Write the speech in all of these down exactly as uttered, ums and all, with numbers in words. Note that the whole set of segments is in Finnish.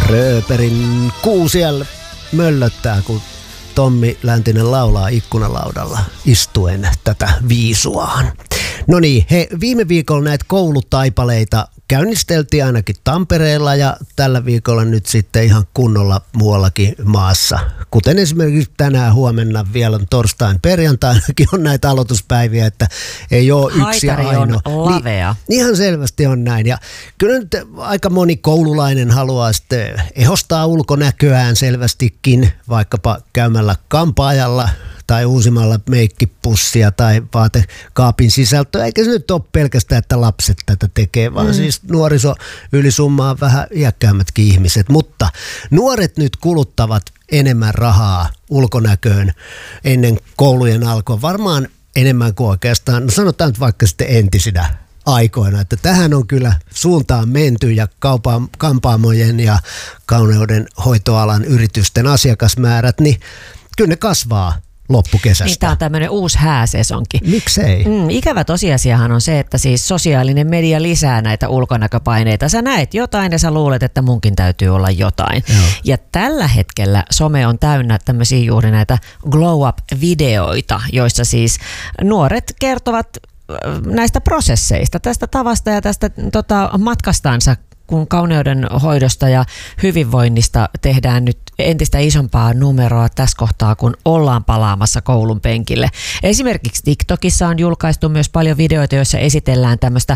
Rööperin kuu siellä möllöttää, kun Tommi Läntinen laulaa ikkunalaudalla istuen tätä viisuaan. No niin, he, viime viikolla näitä koulutaipaleita käynnisteltiin ainakin Tampereella ja tällä viikolla nyt sitten ihan kunnolla muuallakin maassa. Kuten esimerkiksi tänään, huomenna, vielä on torstain, perjantainakin on näitä aloituspäiviä, että ei ole yksi ja Haitari ainoa. on lavea. Niin, ihan selvästi on näin. Ja kyllä nyt aika moni koululainen haluaa sitten ehostaa ulkonäköään selvästikin, vaikkapa käymällä kampaajalla tai uusimalla meikkipussia tai vaatekaapin sisältöä. Eikä se nyt ole pelkästään, että lapset tätä tekee, vaan mm. siis nuoriso ylisummaa vähän iäkkäämmätkin ihmiset. Mutta nuoret nyt kuluttavat enemmän rahaa ulkonäköön ennen koulujen alkua. Varmaan enemmän kuin oikeastaan, no sanotaan nyt vaikka sitten entisinä aikoina, että tähän on kyllä suuntaan menty ja kaupa- kampaamojen ja kauneuden hoitoalan yritysten asiakasmäärät, niin kyllä ne kasvaa loppukesästä. Niin, tämä on tämmöinen uusi hääsesonki. Miksei? Mm, ikävä tosiasiahan on se, että siis sosiaalinen media lisää näitä ulkonäköpaineita. Sä näet jotain ja sä luulet, että munkin täytyy olla jotain. Joo. Ja tällä hetkellä some on täynnä tämmöisiä juuri näitä glow up-videoita, joissa siis nuoret kertovat näistä prosesseista, tästä tavasta ja tästä tota, matkastansa, kun kauneuden hoidosta ja hyvinvoinnista tehdään nyt entistä isompaa numeroa tässä kohtaa, kun ollaan palaamassa koulun penkille. Esimerkiksi TikTokissa on julkaistu myös paljon videoita, joissa esitellään tämmöistä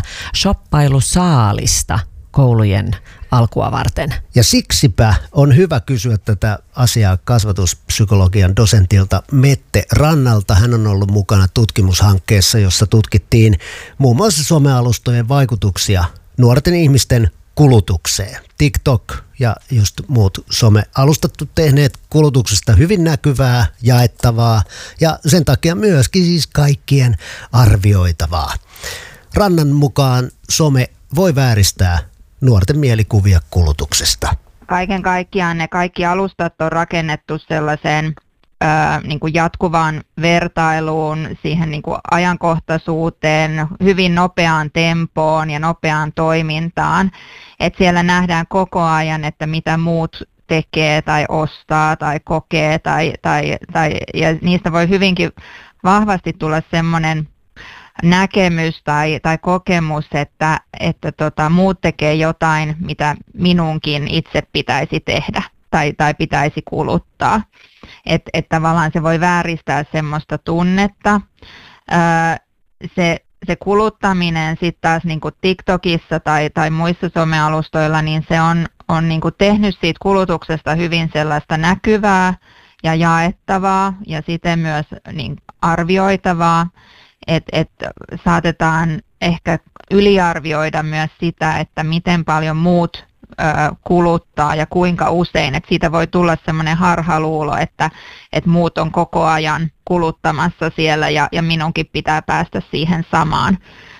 shoppailusaalista koulujen alkua varten. Ja siksipä on hyvä kysyä tätä asiaa kasvatuspsykologian dosentilta Mette Rannalta. Hän on ollut mukana tutkimushankkeessa, jossa tutkittiin muun muassa somealustojen vaikutuksia nuorten ihmisten kulutukseen. TikTok ja just muut somealustat tehneet kulutuksesta hyvin näkyvää, jaettavaa ja sen takia myöskin siis kaikkien arvioitavaa. Rannan mukaan some voi vääristää nuorten mielikuvia kulutuksesta. Kaiken kaikkiaan ne kaikki alustat on rakennettu sellaiseen ö, niin kuin jatkuvaan vertailuun, siihen niin kuin ajankohtaisuuteen, hyvin nopeaan tempoon ja nopeaan toimintaan. Et siellä nähdään koko ajan, että mitä muut tekee tai ostaa tai kokee tai, tai, tai, ja niistä voi hyvinkin vahvasti tulla semmoinen näkemys tai, tai kokemus, että, että tota, muut tekee jotain, mitä minunkin itse pitäisi tehdä tai, tai pitäisi kuluttaa. Että et tavallaan se voi vääristää semmoista tunnetta. Öö, se, se kuluttaminen sitten taas niin kuin TikTokissa tai, tai muissa somealustoilla, niin se on, on niin kuin tehnyt siitä kulutuksesta hyvin sellaista näkyvää ja jaettavaa ja siten myös niin arvioitavaa. Että et saatetaan ehkä yliarvioida myös sitä, että miten paljon muut ö, kuluttaa ja kuinka usein. Että siitä voi tulla semmoinen harhaluulo, että et muut on koko ajan kuluttamassa siellä ja, ja minunkin pitää päästä siihen samaan.